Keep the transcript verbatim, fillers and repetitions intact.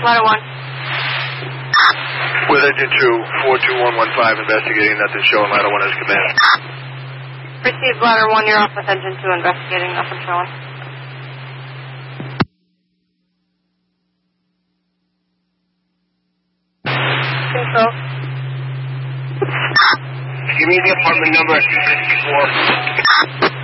Ladder one. With engine two, four two one one five, investigating nothing showing. Ladder one as command. Received Ladder one, you're off with engine two, investigating nothing showing. Control. Give me the apartment number fifty-four.